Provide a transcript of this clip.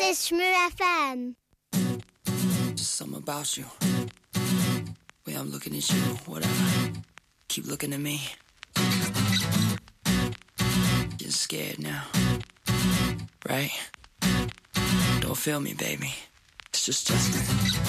is Shmoo FM. Just something about you. Way I'm looking at you, whatever. Keep looking at me. Getting scared now. Right? Don't feel me, baby. It's just Justin.